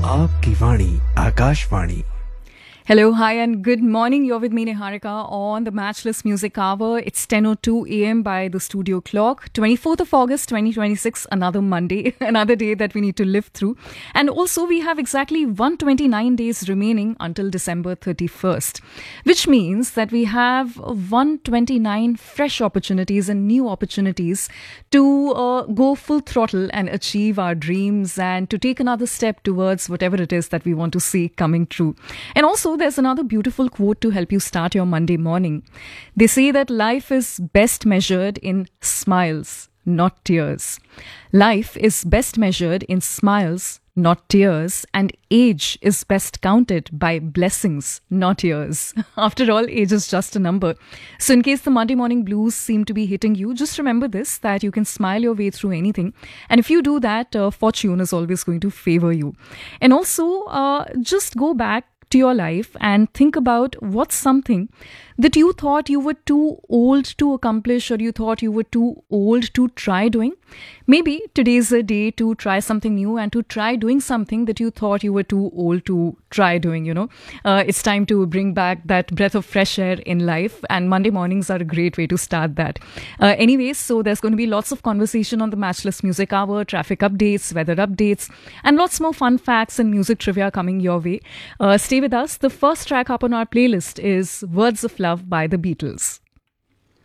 आपकी वाणी Akashvani. Hello, hi, and good morning. You're with me, Niharika, on the Matchless Music Hour. It's 10:02 a.m. by the studio clock. 24th of August, 2026, another Monday, another day that we need to live through. And also, we have exactly 129 days remaining until December 31st, which means that we have 129 fresh opportunities and new opportunities to go full throttle and achieve our dreams and to take another step towards whatever it is that we want to see coming true. And also, there's another beautiful quote to help you start your Monday morning. They say that life is best measured in smiles, not tears. Life is best measured in smiles, not tears, and age is best counted by blessings, not years. After all, age is just a number. So in case the Monday morning blues seem to be hitting you, just remember this, that you can smile your way through anything. And if you do that, fortune is always going to favor you. And also, just go back to your life and think about what's something that you thought you were too old to accomplish, or you thought you were too old to try doing. Maybe today's a day to try something new and to try doing something that you thought you were too old to try doing, It's time to bring back that breath of fresh air in life, and Monday mornings are a great way to start that. Anyways, so there's going to be lots of conversation on the Matchless Music Hour, traffic updates, weather updates, and lots more fun facts and music trivia coming your way. Stay with us. The first track up on our playlist is Words of Love by the Beatles.